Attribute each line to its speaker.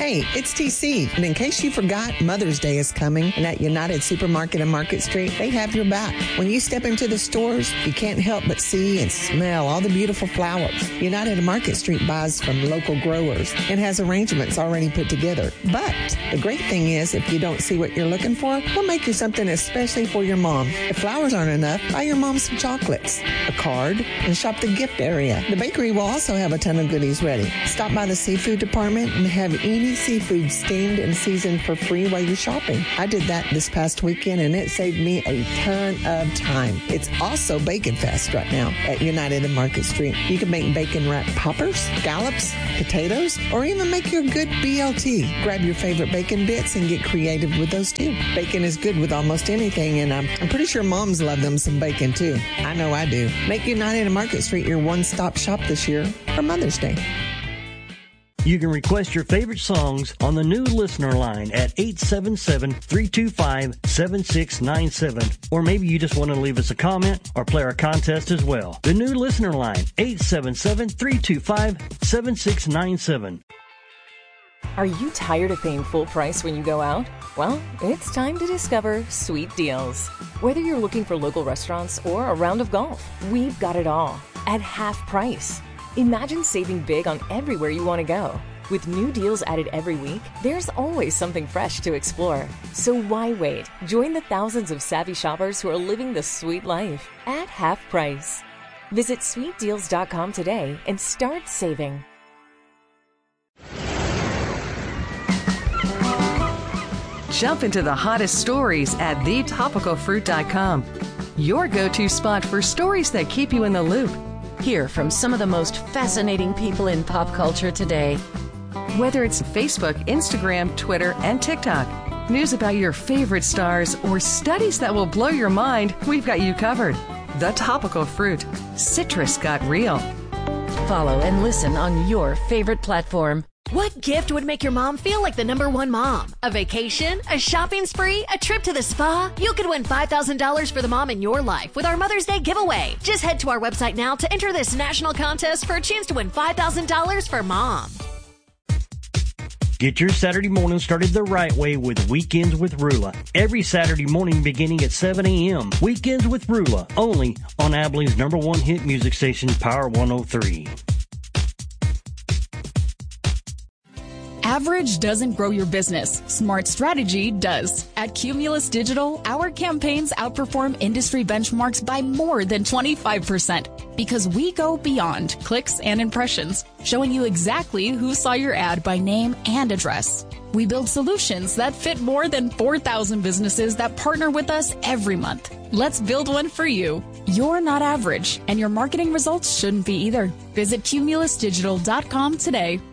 Speaker 1: Hey, it's TC, and in case you forgot, Mother's Day is coming, and at United Supermarket and Market Street, they have your back. When you step into the stores, you can't help but see and smell all the beautiful flowers. United and Market Street buys from local growers and has arrangements already put together. But the great thing is, if you don't see what you're looking for, we'll make you something especially for your mom. If flowers aren't enough, buy your mom some chocolates, a card, and shop the gift area. The bakery will also have a ton of goodies ready. Stop by the seafood department and have any seafood steamed and seasoned for free while you're shopping. I did that this past weekend, and it saved me a ton of time. It's also Bacon Fest right now at United and Market Street. You can make bacon wrap poppers, scallops, potatoes, or even make your good BLT. Grab your favorite bacon bits and get creative with those too. Bacon is good with almost anything, and I'm pretty sure moms love them some bacon too. I know I do. Make United and Market Street your one-stop shop this year for Mother's Day.
Speaker 2: You can request your favorite songs on the new listener line at 877-325-7697. Or maybe you just want to leave us a comment or play our contest as well. The new listener line, 877-325-7697.
Speaker 3: Are you tired of paying full price when you go out? Well, it's time to discover Sweet Deals. Whether you're looking for local restaurants or a round of golf, we've got it all at half price. Imagine saving big on everywhere you want to go. With new deals added every week, there's always something fresh to explore. So why wait? Join the thousands of savvy shoppers who are living the sweet life at half price. Visit sweetdeals.com today and start saving.
Speaker 4: Jump into the hottest stories at thetopicalfruit.com. Your go-to spot for stories that keep you in the loop. Hear from some of the most fascinating people in pop culture today. Whether it's Facebook, Instagram, Twitter, and TikTok, news about your favorite stars, or studies that will blow your mind, we've got you covered. The Topical Fruit. Citrus got real.
Speaker 5: Follow and listen on your favorite platform.
Speaker 6: What gift would make your mom feel like the #1 mom? A vacation? A shopping spree? A trip to the spa? You could win $5,000 for the mom in your life with our Mother's Day giveaway. Just head to our website now to enter this national contest for a chance to win $5,000 for mom.
Speaker 2: Get your Saturday morning started the right way with Weekends with Rula. Every Saturday morning beginning at 7 a.m. Weekends with Rula, only on Abilene's #1 hit music station, Power 103.
Speaker 7: Average doesn't grow your business. Smart strategy does. At Cumulus Digital, our campaigns outperform industry benchmarks by more than 25% because we go beyond clicks and impressions, showing you exactly who saw your ad by name and address. We build solutions that fit more than 4,000 businesses that partner with us every month. Let's build one for you. You're not average, and your marketing results shouldn't be either. Visit cumulusdigital.com today.